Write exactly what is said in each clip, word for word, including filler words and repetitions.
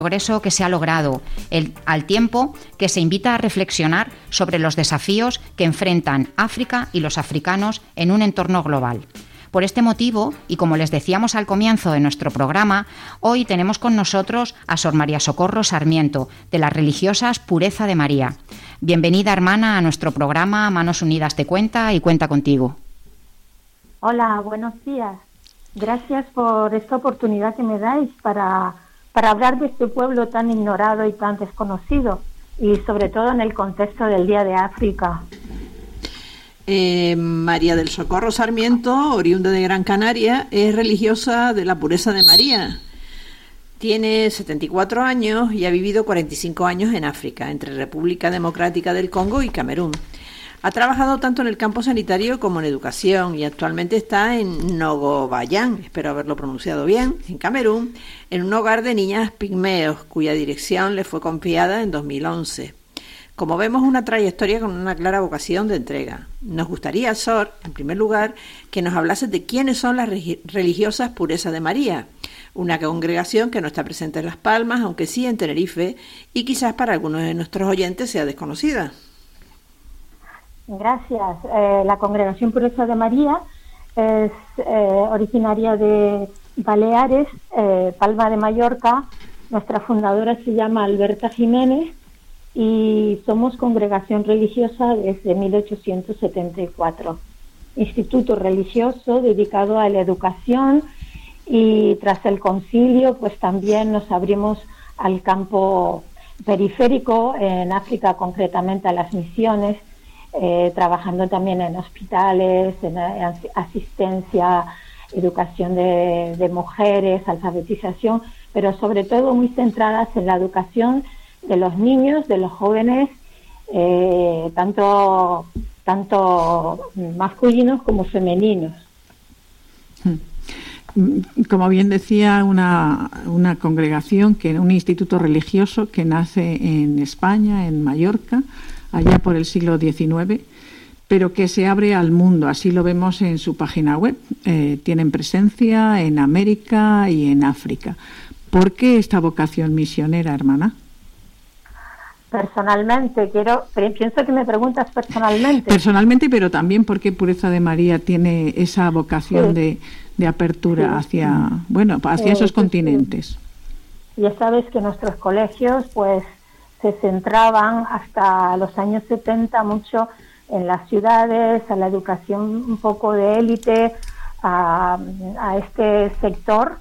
progreso que se ha logrado, el, al tiempo que se invita a reflexionar sobre los desafíos que enfrentan África y los africanos en un entorno global. Por este motivo, y como les decíamos al comienzo de nuestro programa, hoy tenemos con nosotros a Sor María Socorro Sarmiento, de las religiosas Pureza de María. Bienvenida, hermana, a nuestro programa Manos Unidas te cuenta y cuenta contigo. Hola, buenos días. Gracias por esta oportunidad que me dais para, para hablar de este pueblo tan ignorado y tan desconocido, y sobre todo en el contexto del Día de África. Eh, María del Socorro Sarmiento, oriunda de Gran Canaria, es religiosa de la Pureza de María. Tiene setenta y cuatro años y ha vivido cuarenta y cinco años en África, entre República Democrática del Congo y Camerún. Ha trabajado tanto en el campo sanitario como en educación y actualmente está en Nogobayán, espero haberlo pronunciado bien, en Camerún, en un hogar de niñas pigmeos, cuya dirección le fue confiada en dos mil once. Como vemos, una trayectoria con una clara vocación de entrega. Nos gustaría, Sor, en primer lugar, que nos hablases de quiénes son las religiosas Pureza de María, una congregación que no está presente en Las Palmas, aunque sí en Tenerife, y quizás para algunos de nuestros oyentes sea desconocida. Gracias. Eh, la Congregación Pureza de María es eh, originaria de Baleares, eh, Palma de Mallorca. Nuestra fundadora se llama Alberta Jiménez y somos congregación religiosa desde mil ochocientos setenta y cuatro. Instituto religioso dedicado a la educación, y tras el concilio pues también nos abrimos al campo periférico, en África, concretamente a las misiones, eh, trabajando también en hospitales, en, en asistencia, educación de, de mujeres, alfabetización, pero sobre todo muy centradas en la educación de los niños, de los jóvenes, eh, tanto, tanto masculinos como femeninos. Como bien decía, una, una congregación, que un instituto religioso que nace en España, en Mallorca, allá por el siglo diecinueve, pero que se abre al mundo, así lo vemos en su página web. Eh, tienen presencia en América y en África. ¿Por qué esta vocación misionera, hermana? Personalmente, quiero, pienso que me preguntas personalmente. Personalmente, pero también porque Pureza de María tiene esa vocación sí. de, de apertura sí. hacia, bueno, hacia eh, esos continentes. Sí. Ya sabes que nuestros colegios, pues, se centraban hasta los años setenta mucho en las ciudades, a la educación un poco de élite, a, a este sector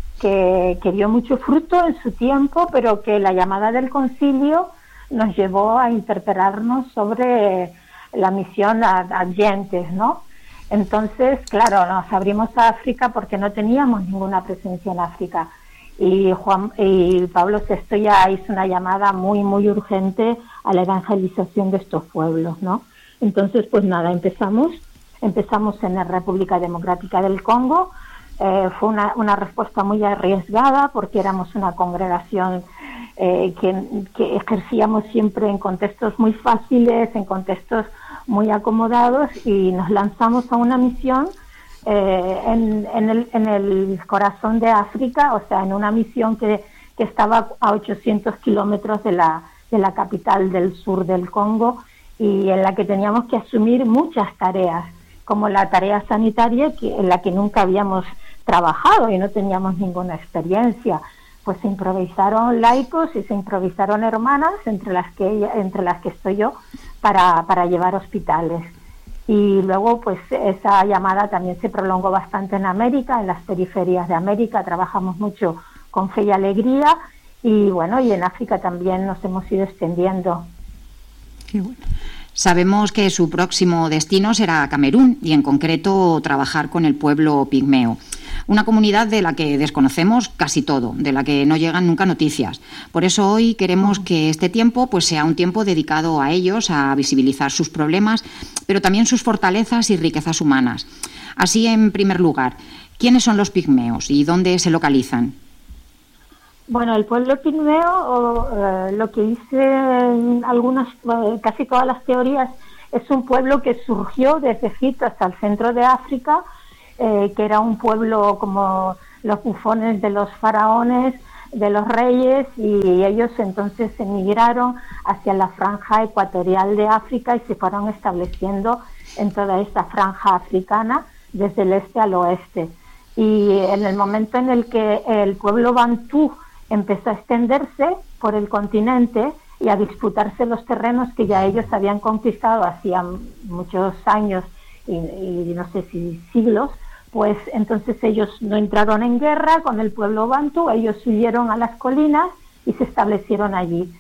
que, que dio mucho fruto en su tiempo, pero que la llamada del concilio nos llevó a interpelarnos sobre la misión adyentes, ¿no? Entonces, claro, nos abrimos a África porque no teníamos ninguna presencia en África. Y Juan y Pablo sexto ya hizo una llamada muy, muy urgente a la evangelización de estos pueblos, ¿no? Entonces, pues nada, empezamos, empezamos en la República Democrática del Congo. Eh, fue una, una respuesta muy arriesgada porque éramos una congregación Eh, que, que ejercíamos siempre en contextos muy fáciles, en contextos muy acomodados, y nos lanzamos a una misión eh, en, en, el, en el corazón de África, o sea, en una misión que, que estaba a ochocientos kilómetros de la, de la capital del sur del Congo, y en la que teníamos que asumir muchas tareas, como la tarea sanitaria, que, en la que nunca habíamos trabajado y no teníamos ninguna experiencia. Pues se improvisaron laicos y se improvisaron hermanas, entre las que ella, entre las que estoy yo, para, para llevar hospitales. Y luego, pues esa llamada también se prolongó bastante en América, en las periferias de América. Trabajamos mucho con Fe y Alegría, y bueno, y en África también nos hemos ido extendiendo. Qué bueno. Sabemos que su próximo destino será Camerún, y en concreto trabajar con el pueblo pigmeo. Una comunidad de la que desconocemos casi todo, de la que no llegan nunca noticias. Por eso hoy queremos que este tiempo pues sea un tiempo dedicado a ellos, a visibilizar sus problemas, pero también sus fortalezas y riquezas humanas. Así, en primer lugar, ¿quiénes son los pigmeos y dónde se localizan? Bueno, el pueblo pigmeo, o, eh, lo que hice en algunas, eh, casi todas las teorías, es un pueblo que surgió desde Egipto hasta el centro de África, eh, que era un pueblo como los bufones de los faraones, de los reyes, y ellos entonces emigraron hacia la franja ecuatorial de África y se fueron estableciendo en toda esta franja africana desde el este al oeste. Y en el momento en el que el pueblo bantú empezó a extenderse por el continente y a disputarse los terrenos que ya ellos habían conquistado hacía muchos años y, y no sé si siglos, pues entonces ellos no entraron en guerra con el pueblo bantú, ellos huyeron a las colinas y se establecieron allí.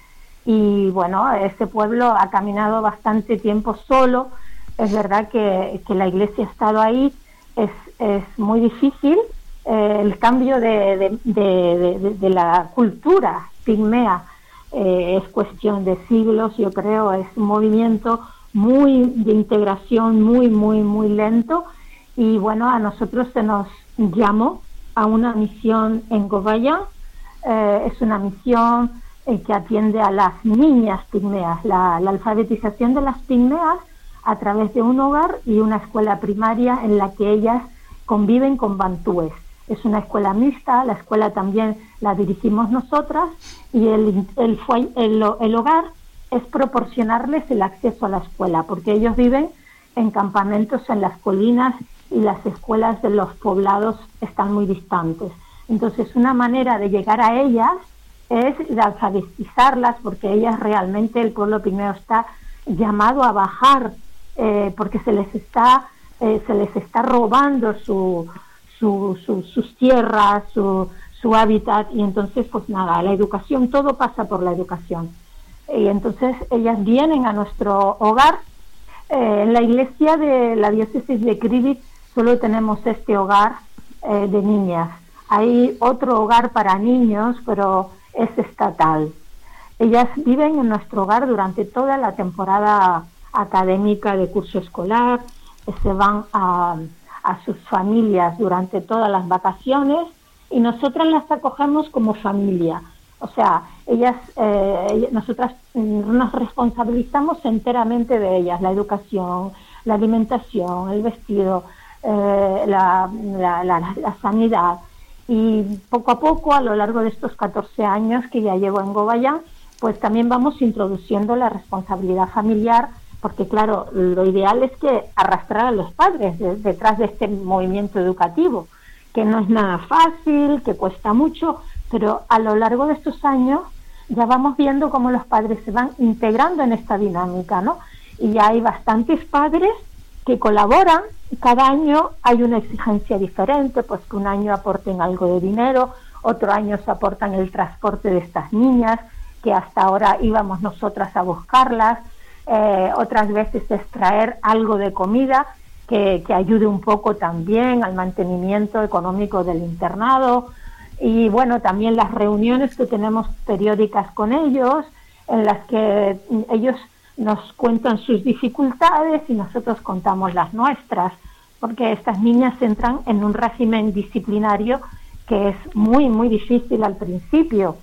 Y bueno, ese pueblo ha caminado bastante tiempo solo. Es verdad que, que la iglesia ha estado ahí, es, es muy difícil. Eh, el cambio de, de, de, de, de la cultura pigmea eh, es cuestión de siglos, yo creo, es un movimiento muy de integración, muy, muy, muy lento. Y bueno, a nosotros se nos llamó a una misión en Gobayán. Eh, es una misión eh, que atiende a las niñas pigmeas, la, la alfabetización de las pigmeas a través de un hogar y una escuela primaria en la que ellas conviven con bantúes. Es una escuela mixta, la escuela también la dirigimos nosotras, y el, el, el, el hogar es proporcionarles el acceso a la escuela, porque ellos viven en campamentos en las colinas y las escuelas de los poblados están muy distantes. Entonces, una manera de llegar a ellas es de alfabetizarlas, porque ellas realmente, el pueblo pigmeo está llamado a bajar, eh, porque se les está eh, se les está robando su, su, su, sus tierras, su, su hábitat, y entonces, pues nada, la educación, todo pasa por la educación. Y entonces ellas vienen a nuestro hogar. Eh, en la iglesia de la diócesis de Krivi solo tenemos este hogar eh, de niñas. Hay otro hogar para niños, pero es estatal. Ellas viven en nuestro hogar durante toda la temporada académica de curso escolar, se van a, a sus familias durante todas las vacaciones, y nosotras las acogemos como familia. O sea, ellas, eh, nosotras nos responsabilizamos enteramente de ellas, la educación, la alimentación, el vestido, eh, la, la, la, la sanidad. Y poco a poco, a lo largo de estos catorce años que ya llevo en Gobayán, pues también vamos introduciendo la responsabilidad familiar, porque claro, lo ideal es que arrastrar a los padres de, detrás de este movimiento educativo, que no es nada fácil, que cuesta mucho, pero a lo largo de estos años ya vamos viendo cómo los padres se van integrando en esta dinámica, ¿no? Y ya hay bastantes padres que colaboran. Cada año hay una exigencia diferente, pues que un año aporten algo de dinero, otro año se aportan el transporte de estas niñas, que hasta ahora íbamos nosotras a buscarlas, eh, otras veces es traer algo de comida que, que ayude un poco también al mantenimiento económico del internado. Y bueno, también las reuniones que tenemos periódicas con ellos, en las que ellos nos cuentan sus dificultades y nosotros contamos las nuestras, porque estas niñas entran en un régimen disciplinario que es muy, muy difícil al principio.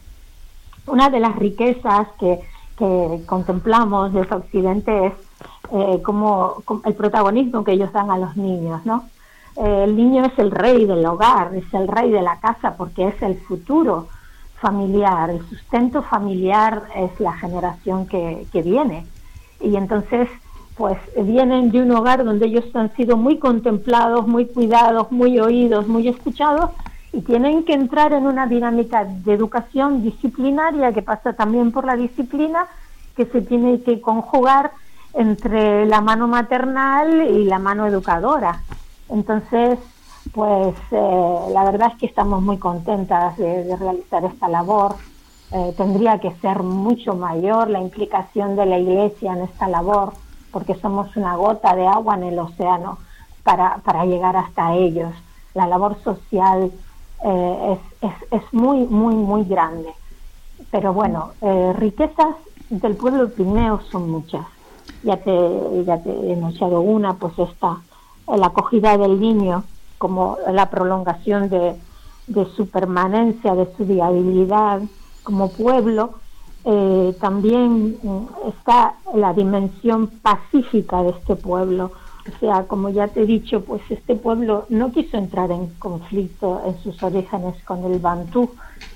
Una de las riquezas que, que contemplamos desde Occidente es eh, como, como el protagonismo que ellos dan a los niños, ¿no? Eh, el niño es el rey del hogar, es el rey de la casa, porque es el futuro familiar, el sustento familiar es la generación que, que viene. Y entonces, pues vienen de un hogar donde ellos han sido muy contemplados, muy cuidados, muy oídos, muy escuchados, y tienen que entrar en una dinámica de educación disciplinaria que pasa también por la disciplina, que se tiene que conjugar entre la mano maternal y la mano educadora. Entonces, pues eh, la verdad es que estamos muy contentas de, de realizar esta labor. Eh, tendría que ser mucho mayor la implicación de la Iglesia en esta labor, porque somos una gota de agua en el océano para, para llegar hasta ellos. La labor social eh, es, es, es muy, muy, muy grande. Pero bueno, eh, riquezas del pueblo pigmeo son muchas. Ya te, ya te he enunciado una, pues esta, la acogida del niño como la prolongación de, de su permanencia, de su viabilidad como pueblo. Eh, también está la dimensión pacífica de este pueblo. O sea, como ya te he dicho, pues este pueblo no quiso entrar en conflicto en sus orígenes con el bantú,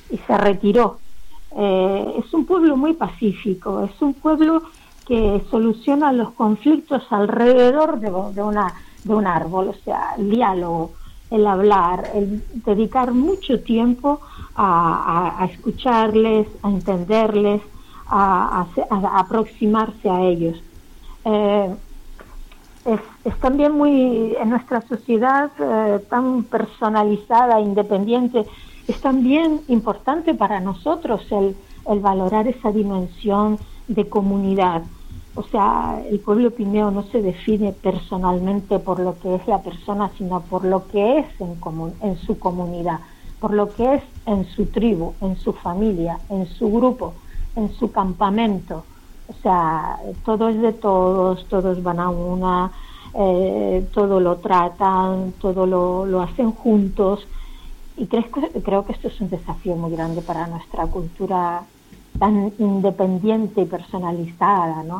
y se retiró. Eh, es un pueblo muy pacífico, es un pueblo que soluciona los conflictos alrededor de, de, una, de un árbol, o sea, el diálogo, el hablar, el dedicar mucho tiempo a, a, a escucharles, a entenderles, a, a, a aproximarse a ellos. Eh, es, es también muy, en nuestra sociedad eh, tan personalizada, independiente, es también importante para nosotros el, el valorar esa dimensión de comunidad. O sea, el pueblo pigmeo no se define personalmente por lo que es la persona, sino por lo que es en, comun- en su comunidad, por lo que es en su tribu, en su familia, en su grupo, en su campamento. O sea, todo es de todos, todos van a una, eh, todo lo tratan, todo lo, lo hacen juntos. Y creo que, creo que esto es un desafío muy grande para nuestra cultura tan independiente y personalizada, ¿no?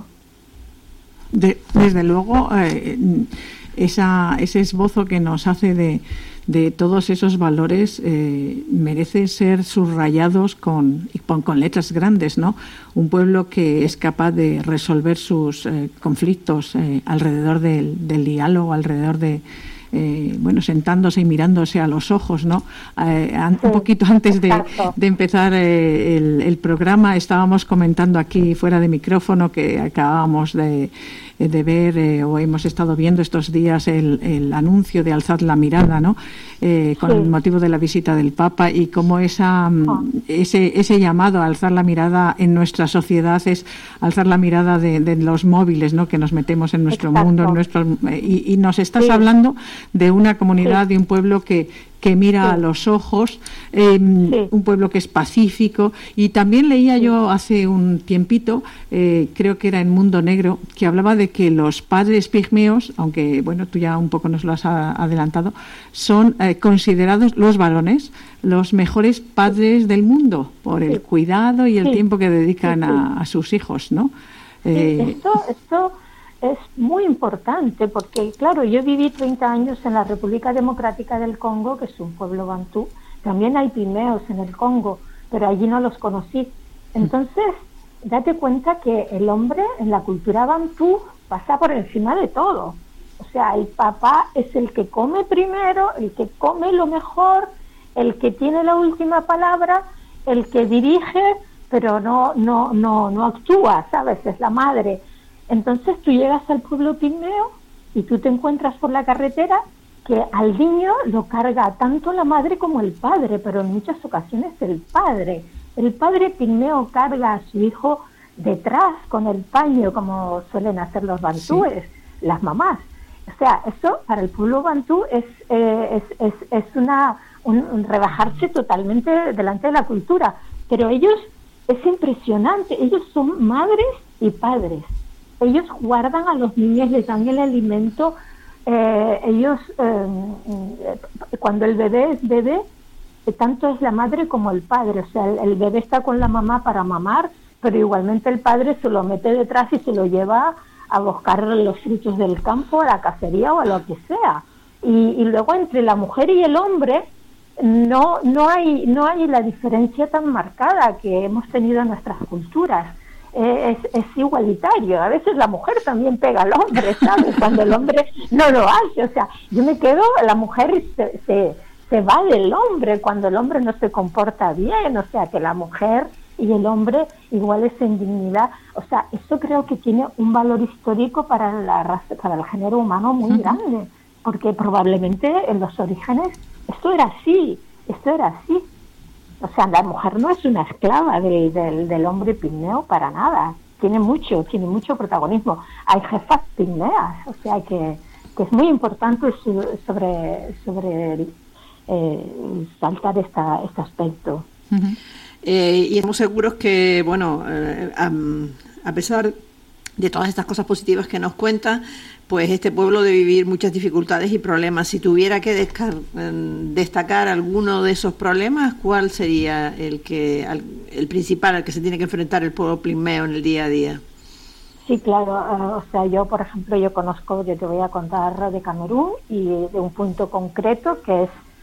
De, desde luego, eh, esa, ese esbozo que nos hace de, de todos esos valores eh, merece ser subrayados con, con, con letras grandes, ¿no? Un pueblo que es capaz de resolver sus eh, conflictos eh, alrededor del, del diálogo, alrededor de Eh, bueno, sentándose y mirándose a los ojos, ¿no? Eh, an, un poquito antes de, de empezar eh, el, el programa estábamos comentando aquí fuera de micrófono que acabábamos de, de ver eh, o hemos estado viendo estos días el, el anuncio de Alzad la mirada, ¿no? Eh, con sí. el motivo de la visita del Papa y cómo esa, oh. ese, ese llamado a alzar la mirada en nuestra sociedad es alzar la mirada de, de los móviles, ¿no? Que nos metemos en nuestro Exacto. mundo, en nuestro, y, y nos estás sí. hablando de una comunidad, sí. de un pueblo que, que mira sí. a los ojos, eh, sí. un pueblo que es pacífico. Y también leía sí. yo hace un tiempito, eh, creo que era en Mundo Negro, que hablaba de que los padres pigmeos, aunque bueno, tú ya un poco nos lo has adelantado, son eh, considerados los varones los mejores padres del mundo por el sí. cuidado y el sí. tiempo que dedican sí, sí. A, a sus hijos, ¿no? Eh, sí, esto, esto es muy importante porque, claro, yo viví treinta años en la República Democrática del Congo, que es un pueblo bantú. También hay pigmeos en el Congo, pero allí no los conocí. Entonces, date cuenta que el hombre en la cultura bantú pasa por encima de todo. O sea, el papá es el que come primero, el que come lo mejor, el que tiene la última palabra, el que dirige, pero no, no, no, no actúa, ¿sabes? Es la madre. Entonces tú llegas al pueblo pigmeo y tú te encuentras por la carretera que al niño lo carga tanto la madre como el padre, pero en muchas ocasiones el padre. El padre pigmeo carga a su hijo detrás con el paño, como suelen hacer los bantúes, sí. las mamás. O sea, eso para el pueblo bantú es, eh, es, es, es una, un, un rebajarse totalmente delante de la cultura. Pero ellos, es impresionante, ellos son madres y padres. Ellos guardan a los niños, les dan el alimento, eh, ellos, eh, cuando el bebé es bebé, tanto es la madre como el padre, o sea, el, el bebé está con la mamá para mamar, pero igualmente el padre se lo mete detrás y se lo lleva a buscar los frutos del campo, a la cacería o a lo que sea. Y, y luego entre la mujer y el hombre no, no hay, no hay la diferencia tan marcada que hemos tenido en nuestras culturas. Es, es igualitario. A veces la mujer también pega al hombre, ¿sabes? Cuando el hombre no lo hace. O sea, yo me quedo, la mujer se, se, se va del hombre cuando el hombre no se comporta bien. O sea, que la mujer y el hombre iguales en dignidad. O sea, eso creo que tiene un valor histórico para la raza, para el género humano muy uh-huh. grande. Porque probablemente en los orígenes esto era así, esto era así. O sea, la mujer no es una esclava de, de, del hombre pigmeo para nada. Tiene mucho, tiene mucho protagonismo. Hay jefas pigmeas, o sea que, que es muy importante sobre, sobre eh, saltar esta, este aspecto. Uh-huh. Eh, y estamos seguros que, bueno, eh, a, a pesar de todas estas cosas positivas que nos cuenta, pues este pueblo debe vivir muchas dificultades y problemas. Si tuviera que descar- destacar alguno de esos problemas, ¿cuál sería el que el principal al que se tiene que enfrentar el pueblo pigmeo en el día a día? Sí, claro. Uh, o sea, yo, por ejemplo, yo conozco, yo te voy a contar de Camerún y de un punto concreto que es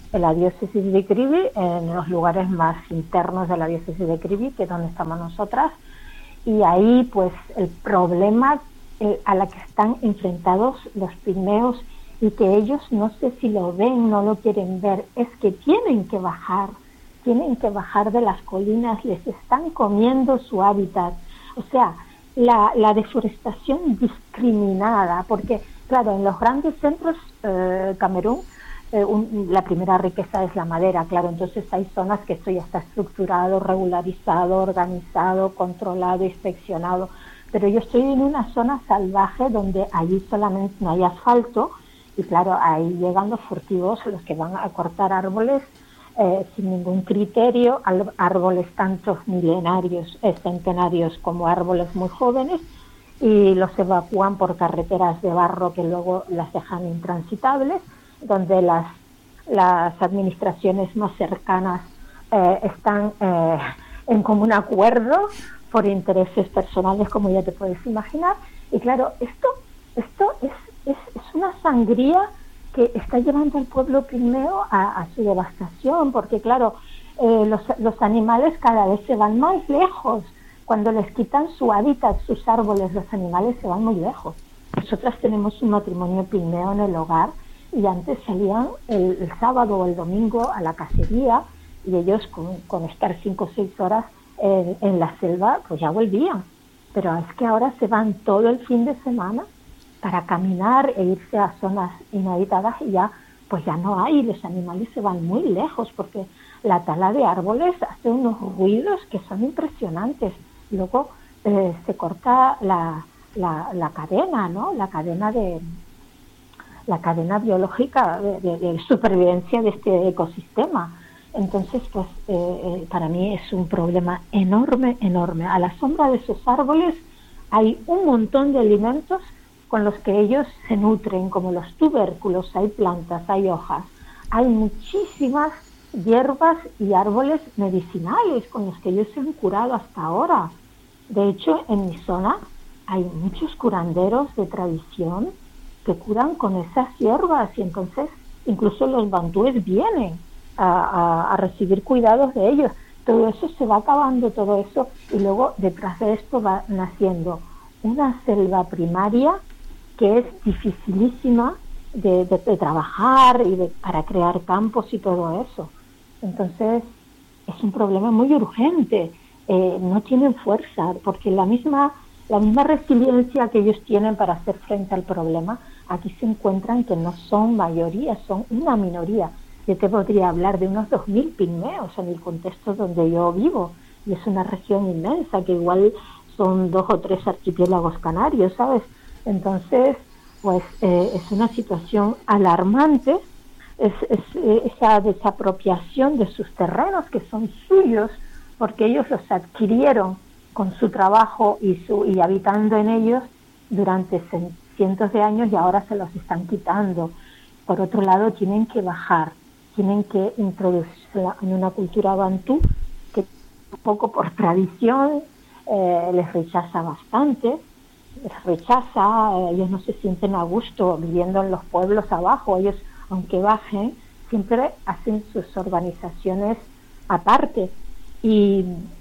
en la diócesis de Krivi, en los lugares más internos de la diócesis de Krivi, que es donde estamos nosotras, y ahí pues el problema eh, a la que están enfrentados los pigmeos, y que ellos no sé si lo ven, no lo quieren ver, es que tienen que bajar, tienen que bajar de las colinas, les están comiendo su hábitat. O sea, la, la deforestación discriminada, porque claro, en los grandes centros, eh, Camerún, eh, un, la primera riqueza es la madera, claro, entonces hay zonas que esto ya está estructurado, regularizado, organizado, controlado, inspeccionado, pero yo estoy en una zona salvaje donde allí solamente no hay asfalto, y claro, ahí llegan los furtivos, los que van a cortar árboles eh, sin ningún criterio, árboles tanto milenarios, eh, centenarios, como árboles muy jóvenes, y los evacúan por carreteras de barro que luego las dejan intransitables, donde las, las administraciones más cercanas eh, están eh, en común acuerdo por intereses personales, como ya te puedes imaginar. Y claro, esto, esto es, es, es una sangría que está llevando al pueblo pigmeo a, a su devastación, porque claro, eh, los, los animales cada vez se van más lejos. Cuando les quitan su hábitat, sus árboles, los animales se van muy lejos. Nosotras tenemos un matrimonio pigmeo en el hogar, y antes salían el, el sábado o el domingo a la cacería, y ellos con, con estar cinco o seis horas en, en la selva, pues ya volvían. Pero es que ahora se van todo el fin de semana para caminar e irse a zonas inhabitadas, y ya pues ya no hay, los animales se van muy lejos, porque la tala de árboles hace unos ruidos que son impresionantes. Luego eh, se corta la, la, la cadena, ¿no? La cadena de la cadena biológica de, de, de supervivencia de este ecosistema. Entonces, pues eh, para mí es un problema enorme, enorme. A la sombra de esos árboles hay un montón de alimentos con los que ellos se nutren, como los tubérculos, hay plantas, hay hojas, hay muchísimas hierbas y árboles medicinales con los que ellos se han curado hasta ahora. De hecho, en mi zona hay muchos curanderos de tradición que curan con esas hierbas, y entonces incluso los bantúes vienen a, a, a recibir cuidados de ellos. Todo eso se va acabando, todo eso, y luego detrás de esto va naciendo una selva primaria que es dificilísima de, de, de trabajar y de, para crear campos y todo eso. Entonces es un problema muy urgente. Eh, no tienen fuerza, porque la misma la misma resiliencia que ellos tienen para hacer frente al problema, aquí se encuentran que no son mayoría, son una minoría. Yo te podría hablar de unos dos mil pigmeos en el contexto donde yo vivo, y es una región inmensa, que igual son dos o tres archipiélagos canarios, ¿sabes? Entonces, pues eh, es una situación alarmante, es, es eh, esa desapropiación de sus terrenos que son suyos, porque ellos los adquirieron con su trabajo y, su, y habitando en ellos durante cientos de años, y ahora se los están quitando. Por otro lado, tienen que bajar, tienen que introducirse en una cultura bantú que un poco por tradición eh, les rechaza bastante, les rechaza, eh, ellos no se sienten a gusto viviendo en los pueblos abajo, ellos aunque bajen siempre hacen sus organizaciones aparte. Y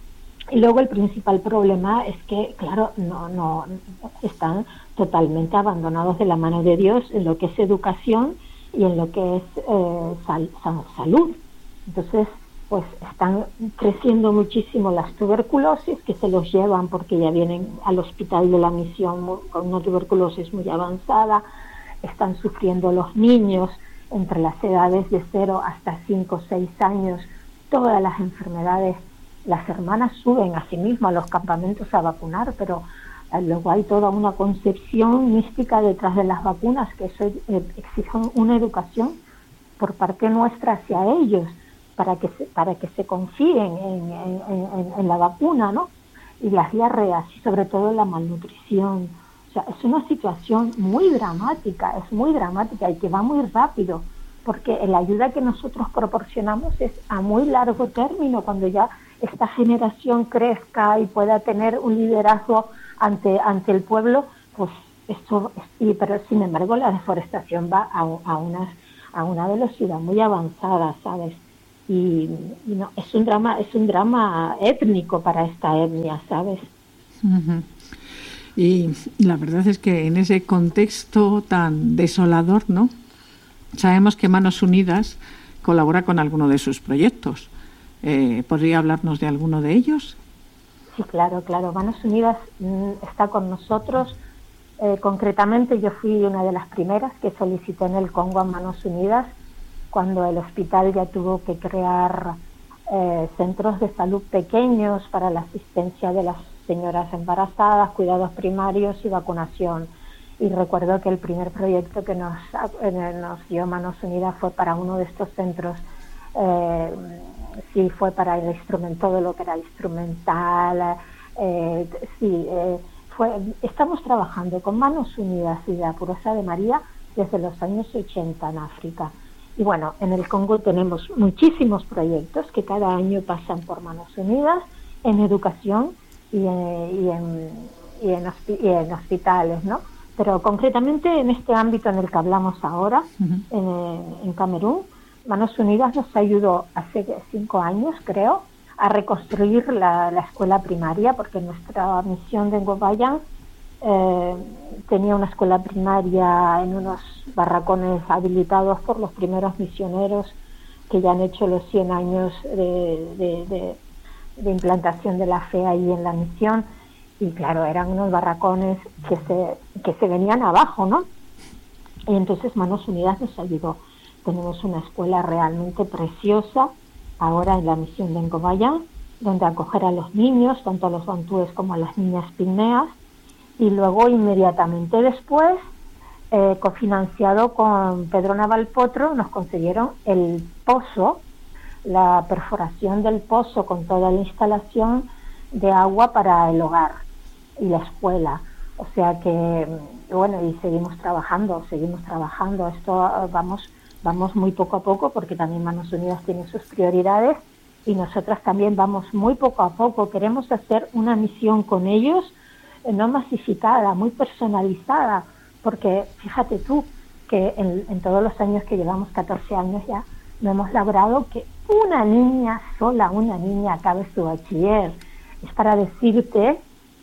Y luego el principal problema es que, claro, no, no están totalmente abandonados de la mano de Dios en lo que es educación y en lo que es eh, sal, salud. Entonces, pues están creciendo muchísimo las tuberculosis, que se los llevan porque ya vienen al hospital de la misión con una tuberculosis muy avanzada. Están sufriendo los niños entre las edades de cero hasta cinco o seis años, todas las enfermedades. Las hermanas suben a sí mismas a los campamentos a vacunar, pero eh, luego hay toda una concepción mística detrás de las vacunas, que eso eh, exige una educación por parte nuestra hacia ellos, para que se, para que se confíen en, en, en, en la vacuna, ¿no? Y las diarreas, y sobre todo la malnutrición. O sea, es una situación muy dramática, es muy dramática y que va muy rápido, porque la ayuda que nosotros proporcionamos es a muy largo término, cuando ya esta generación crezca y pueda tener un liderazgo ante ante el pueblo, pues esto, y, pero sin embargo la deforestación va a, a unas a una velocidad muy avanzada, ¿sabes? Y, y no, es un drama, es un drama étnico para esta etnia, ¿sabes? Uh-huh. Y la verdad es que en ese contexto tan desolador, ¿no? Sabemos que Manos Unidas colabora con alguno de sus proyectos. Eh, ¿Podría hablarnos de alguno de ellos? Sí, claro, claro. Manos Unidas mm, está con nosotros. Eh, concretamente, yo fui una de las primeras que solicité en el Congo a Manos Unidas cuando el hospital ya tuvo que crear eh, centros de salud pequeños para la asistencia de las señoras embarazadas, cuidados primarios y vacunación. Y recuerdo que el primer proyecto que nos, eh, nos dio Manos Unidas fue para uno de estos centros. Eh, sí, fue para el instrumento, todo lo que era instrumental. Eh, sí, eh, fue, estamos trabajando con Manos Unidas y la Pureza de María desde los años ochenta en África. Y bueno, en el Congo tenemos muchísimos proyectos que cada año pasan por Manos Unidas en educación y en, y en, y en, y en hospitales, ¿no? Pero concretamente en este ámbito en el que hablamos ahora, uh-huh. en, en Camerún, Manos Unidas nos ayudó hace cinco años, creo, a reconstruir la, la escuela primaria, porque nuestra misión de Ngobayan eh, tenía una escuela primaria en unos barracones habilitados por los primeros misioneros que ya han hecho los cien años de, de, de, de implantación de la fe ahí en la misión. Y claro, eran unos barracones que se, que se venían abajo, ¿no? Y entonces Manos Unidas nos ayudó. Tenemos una escuela realmente preciosa ahora en la misión de Ngobayan, donde acoger a los niños, tanto a los bantúes como a las niñas pigmeas, y luego inmediatamente después, eh, cofinanciado con Pedro Navalpotro, nos consiguieron el pozo, la perforación del pozo con toda la instalación de agua para el hogar y la escuela. O sea que, bueno, y seguimos trabajando, seguimos trabajando. Esto vamos, vamos muy poco a poco, porque también Manos Unidas tiene sus prioridades y nosotras también vamos muy poco a poco. Queremos hacer una misión con ellos, no masificada, muy personalizada, porque fíjate tú que en, en todos los años que llevamos, catorce años ya, no hemos logrado que una niña sola, una niña acabe su bachiller. Es para decirte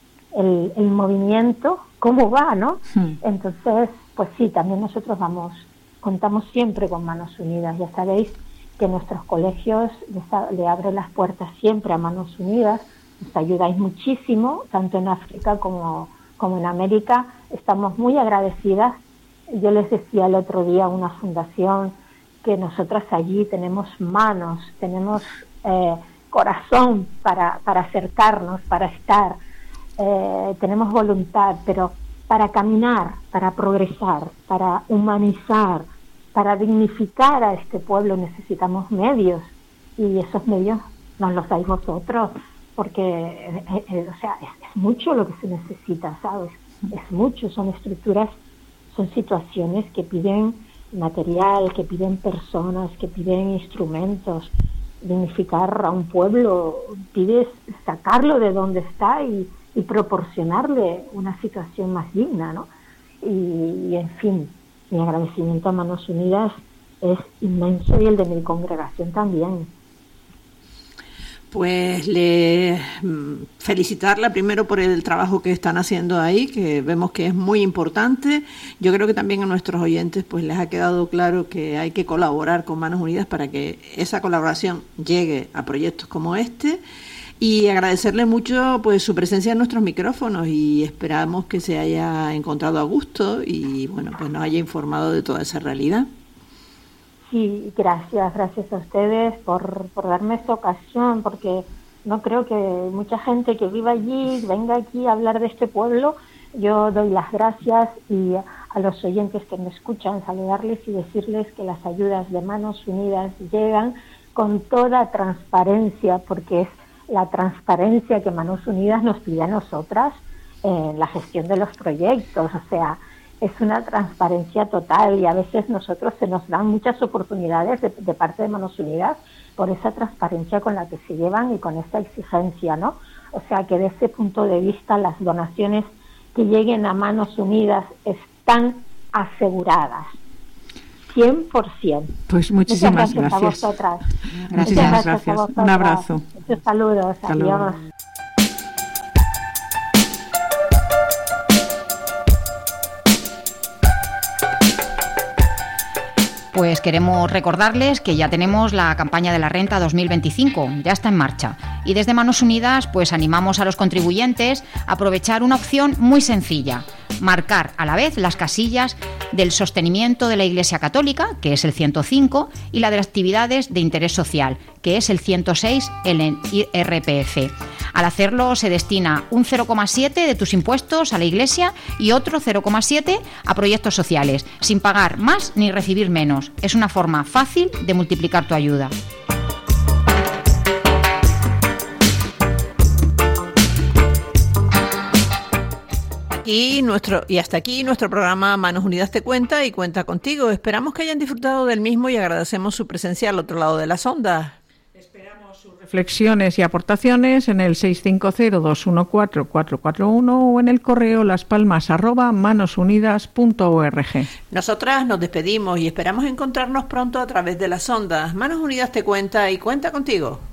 el, el movimiento, cómo va, ¿no? Sí. Entonces, pues sí, también nosotros vamos, contamos siempre con Manos Unidas. Ya sabéis que nuestros colegios les, le abren las puertas siempre a Manos Unidas. Nos ayudáis muchísimo, tanto en África como, como en América. Estamos muy agradecidas. Yo les decía el otro día a una fundación que nosotras allí tenemos manos, tenemos eh, corazón para, para acercarnos, para estar, eh, tenemos voluntad, pero para caminar, para progresar, para humanizar, para dignificar a este pueblo necesitamos medios, y esos medios nos los dais vosotros, porque eh, eh, o sea, es, es mucho lo que se necesita, ¿sabes? Es mucho, son estructuras, son situaciones que piden material, que piden personas, que piden instrumentos. Dignificar a un pueblo pides sacarlo de donde está y, y proporcionarle una situación más digna, ¿no? Y, y en fin, mi agradecimiento a Manos Unidas es inmenso, y el de mi congregación también. Pues le felicitarla primero por el trabajo que están haciendo ahí, que vemos que es muy importante. Yo creo que también a nuestros oyentes pues les ha quedado claro que hay que colaborar con Manos Unidas para que esa colaboración llegue a proyectos como este, y agradecerle mucho pues su presencia en nuestros micrófonos, y esperamos que se haya encontrado a gusto y bueno, pues nos haya informado de toda esa realidad. Sí, gracias, gracias a ustedes por, por darme esta ocasión, porque no creo que mucha gente que viva allí venga aquí a hablar de este pueblo. Yo doy las gracias, y a los oyentes que me escuchan saludarles y decirles que las ayudas de Manos Unidas llegan con toda transparencia, porque es la transparencia que Manos Unidas nos pide a nosotras en la gestión de los proyectos. O sea, es una transparencia total, y a veces nosotros se nos dan muchas oportunidades de, de parte de Manos Unidas por esa transparencia con la que se llevan y con esa exigencia, ¿no? O sea que desde ese punto de vista las donaciones que lleguen a Manos Unidas están aseguradas. cien por ciento. Pues muchísimas Muchas gracias, gracias. a vosotras. Muchísimas Muchas gracias. gracias a vosotras. Un abrazo. Muchos saludos. Hasta luego. Adiós. Pues queremos recordarles que ya tenemos la campaña de la renta dos mil veinticinco, ya está en marcha. Y desde Manos Unidas pues animamos a los contribuyentes a aprovechar una opción muy sencilla: marcar a la vez las casillas del sostenimiento de la Iglesia Católica, que es el ciento cinco, y la de las actividades de interés social, que es el ciento seis, el I R P F. Al hacerlo se destina un cero coma siete de tus impuestos a la Iglesia y otro cero coma siete a proyectos sociales, sin pagar más ni recibir menos. Es una forma fácil de multiplicar tu ayuda. Y, nuestro, y hasta aquí nuestro programa Manos Unidas te cuenta y cuenta contigo. Esperamos que hayan disfrutado del mismo y agradecemos su presencia al otro lado de las ondas. Esperamos sus reflexiones y aportaciones en el seis cinco cero, dos uno cuatro, cuatro cuatro uno o en el correo laspalmas arroba manosunidas punto org. Nosotras nos despedimos y esperamos encontrarnos pronto a través de las ondas. Manos Unidas te cuenta y cuenta contigo.